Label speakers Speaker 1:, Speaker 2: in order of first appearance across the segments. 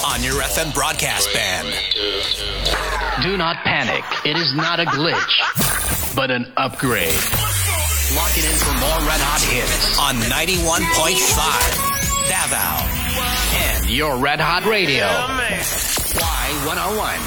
Speaker 1: on your FM broadcast band.
Speaker 2: Do not panic. It is not a glitch, but an upgrade. Lock it in for more Red Hot hits
Speaker 1: on 91.5 Davao
Speaker 2: and your Red Hot Radio. Y101.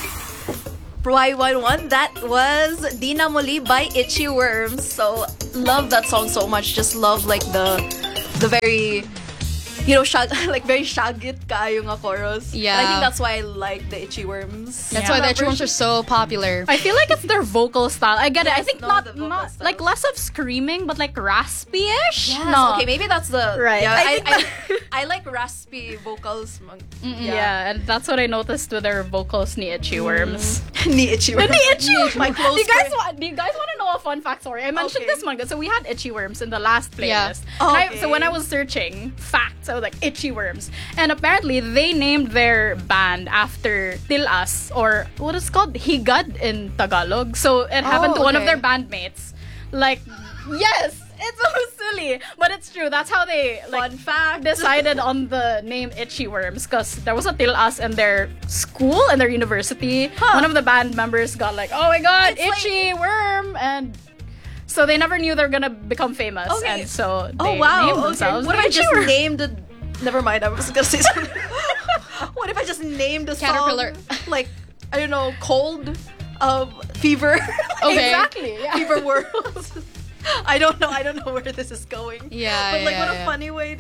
Speaker 3: Y101, that was Di Na Muli by Itchy Worms. So love that song so much. Just love like the very, you know, like very shagit kayong chorus.
Speaker 4: Yeah.
Speaker 3: And I think that's why I like the Itchy Worms.
Speaker 4: That's why the Itchy Worms are so popular.
Speaker 5: I feel like it's their vocal style. I get it. I think not
Speaker 3: styles.
Speaker 5: like less of screaming, but like raspy-ish.
Speaker 3: Yes,
Speaker 5: No.
Speaker 3: okay, maybe that's the
Speaker 5: Right.
Speaker 3: Yeah, I like raspy vocals.
Speaker 5: Yeah, and that's what I noticed with their vocals ni Itchy Worms.
Speaker 3: Ni Itchy Worms.
Speaker 5: Ni Itchy Worms.
Speaker 3: My close
Speaker 5: Do you guys
Speaker 3: friend.
Speaker 5: want to know a fun fact? Sorry, I mentioned
Speaker 3: Okay.
Speaker 5: this one. So we had Itchy Worms in the last playlist.
Speaker 4: Yeah.
Speaker 5: And so when I was searching facts, I was like Itchy Worms, and apparently they named their band after Tilas, or what is it called, Higad in Tagalog. So it happened to one of
Speaker 4: okay.
Speaker 5: their bandmates. Like, yes. It's so silly, but it's true. That's how they
Speaker 3: Fun fact.
Speaker 5: decided on the name Itchy Worms, because there was a Tilas in their school and their university. One of the band members got like, oh my god,
Speaker 3: It's
Speaker 5: Itchy Worm, and so they never knew they were gonna become famous,
Speaker 3: Okay.
Speaker 5: and so they
Speaker 3: Oh wow.
Speaker 5: named
Speaker 3: Okay.
Speaker 5: themselves.
Speaker 3: What if I
Speaker 5: Itchy
Speaker 3: just
Speaker 5: Worm.
Speaker 3: named the? Never mind. I was gonna say something. What if I just named the
Speaker 4: Caterpillar.
Speaker 3: song like, I don't know, cold, fever.
Speaker 4: Okay.
Speaker 5: Exactly. Yeah.
Speaker 3: Fever World. I don't know where this is going.
Speaker 4: Yeah,
Speaker 3: But like,
Speaker 4: yeah,
Speaker 3: what a
Speaker 4: yeah.
Speaker 3: funny way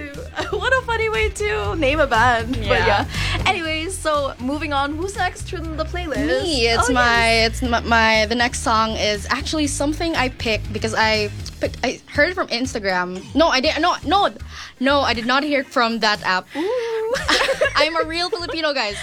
Speaker 3: to name a band. But
Speaker 5: Yeah.
Speaker 3: yeah. Anyways, so moving on, who's next from the playlist?
Speaker 4: Me. It's
Speaker 3: Oh,
Speaker 4: my. It's my. The next song is actually something I picked because I heard it from Instagram. No, I didn't. No, I did not hear it from that app. I'm a real Filipino, guys.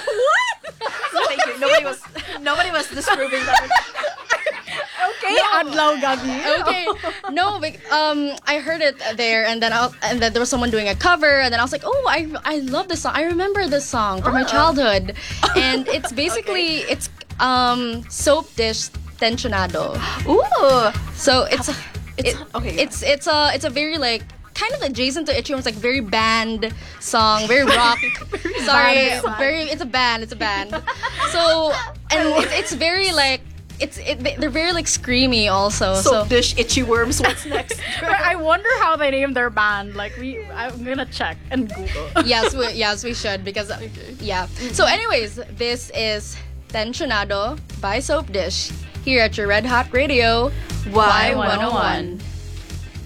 Speaker 3: So thank you. Nobody was disproving that.
Speaker 5: Okay, Adlaw Gabi.
Speaker 4: Okay, no, I heard it there, and then there was someone doing a cover, and then I was like, oh, I love this song. I remember this song from my childhood, and it's basically it's Soap Dish Tensionado.
Speaker 3: Ooh.
Speaker 4: So it's
Speaker 3: okay, yeah.
Speaker 4: it's a very like kind of adjacent to Itchy Worms, like very band song, very rock. Sorry,
Speaker 3: band song.
Speaker 4: it's a band. So and it's very like they're very like screamy also.
Speaker 3: Soap Dish Itchy Worms. What's next?
Speaker 5: I wonder how they named their band. Like I'm gonna check and Google.
Speaker 4: yes, we should because yeah. So anyways, this is Tensionado by Soap Dish here at your Red Hot Radio
Speaker 3: Y101.